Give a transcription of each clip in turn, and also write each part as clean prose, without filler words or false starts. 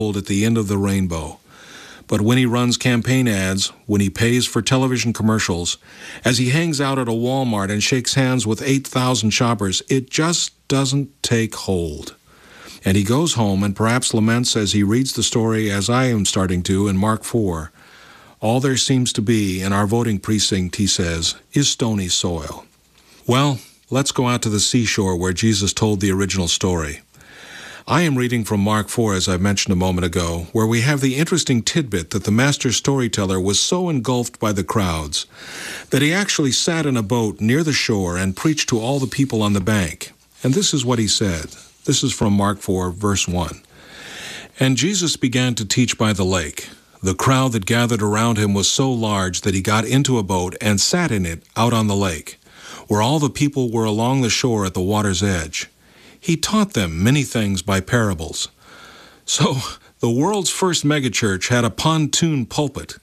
at the end of the rainbow. But when he runs campaign ads, when he pays for television commercials, as he hangs out at a Walmart and shakes hands with 8,000 shoppers, it just doesn't take hold. And he goes home and perhaps laments as he reads the story, as I am starting to, in Mark 4. All there seems to be in our voting precinct, he says, is stony soil. Well, let's go out to the seashore where Jesus told the original story. I am reading from Mark 4, as I mentioned a moment ago, where we have the interesting tidbit that the master storyteller was so engulfed by the crowds that he actually sat in a boat near the shore and preached to all the people on the bank. And this is what he said. This is from Mark 4, verse 1. And Jesus began to teach by the lake. The crowd that gathered around him was so large that he got into a boat and sat in it out on the lake, where all the people were along the shore at the water's edge. He taught them many things by parables. So, the world's first megachurch had a pontoon pulpit.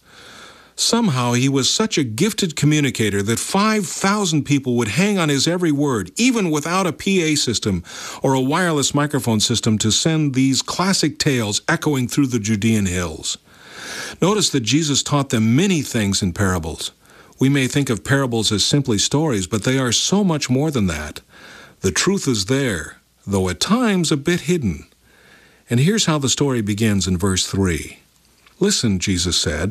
Somehow he was such a gifted communicator that 5,000 people would hang on his every word, even without a PA system or a wireless microphone system to send these classic tales echoing through the Judean hills. Notice that Jesus taught them many things in parables. We may think of parables as simply stories, but they are so much more than that. The truth is there, though at times a bit hidden. And here's how the story begins in verse 3. Listen, Jesus said,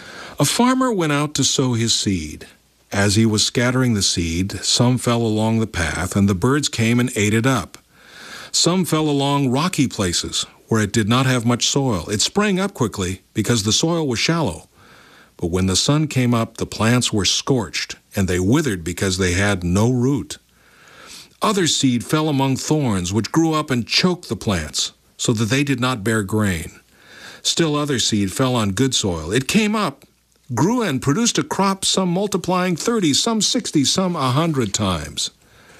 a farmer went out to sow his seed. As he was scattering the seed, some fell along the path, and the birds came and ate it up. Some fell along rocky places, where it did not have much soil. It sprang up quickly because the soil was shallow. But when the sun came up, the plants were scorched, and they withered because they had no root. Other seed fell among thorns, which grew up and choked the plants, so that they did not bear grain. Still other seed fell on good soil. It came up, grew, and produced a crop, some multiplying 30, some 60, some 100 times.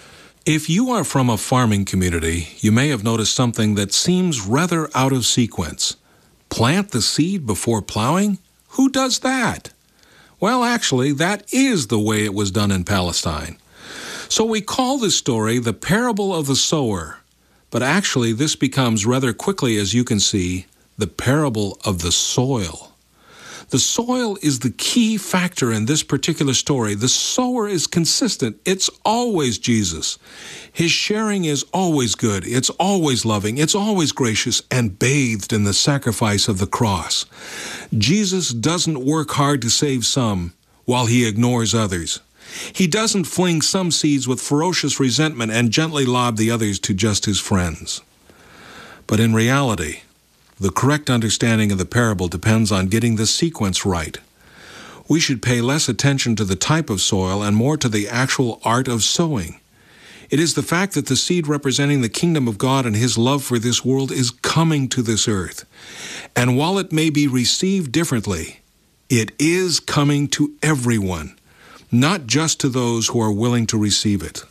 If you are from a farming community, you may have noticed something that seems rather out of sequence. Plant the seed before plowing? Who does that? Well, actually, that is the way it was done in Palestine. So we call this story the parable of the sower, but actually this becomes rather quickly, as you can see, the parable of the soil. The soil is the key factor in this particular story. The sower is consistent. It's always Jesus. His sharing is always good. It's always loving. It's always gracious and bathed in the sacrifice of the cross. Jesus doesn't work hard to save some while he ignores others. He doesn't fling some seeds with ferocious resentment and gently lob the others to just his friends. But in reality, the correct understanding of the parable depends on getting the sequence right. We should pay less attention to the type of soil and more to the actual art of sowing. It is the fact that the seed representing the kingdom of God and his love for this world is coming to this earth. And while it may be received differently, it is coming to everyone, not just to those who are willing to receive it.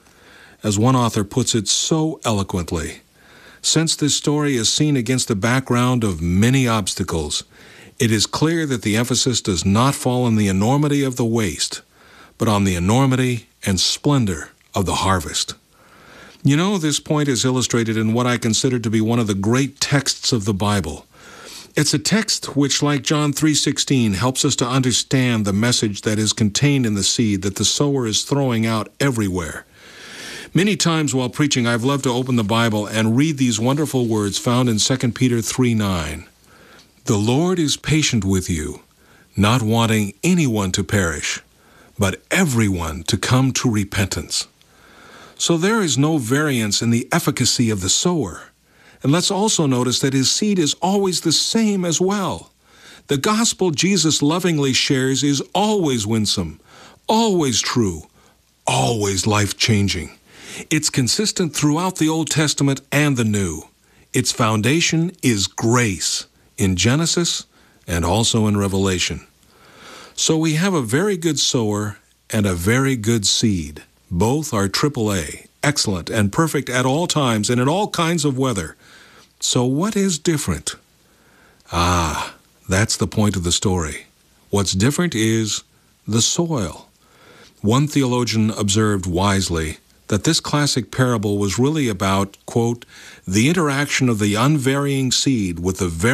As one author puts it so eloquently, since this story is seen against the background of many obstacles, it is clear that the emphasis does not fall on the enormity of the waste, but on the enormity and splendor of the harvest. You know, this point is illustrated in what I consider to be one of the great texts of the Bible. It's a text which, like John 3:16, helps us to understand the message that is contained in the seed that the sower is throwing out everywhere. Many times while preaching, I've loved to open the Bible and read these wonderful words found in 2 Peter 3:9. The Lord is patient with you, not wanting anyone to perish, but everyone to come to repentance. So there is no variance in the efficacy of the sower. And let's also notice that his seed is always the same as well. The gospel Jesus lovingly shares is always winsome, always true, always life-changing. It's consistent throughout the Old Testament and the New. Its foundation is grace in Genesis and also in Revelation. So we have a very good sower and a very good seed. Both are AAA, excellent and perfect at all times and in all kinds of weather. So what is different? That's the point of the story. What's different is the soil. One theologian observed wisely, that this classic parable was really about, quote, the interaction of the unvarying seed with the very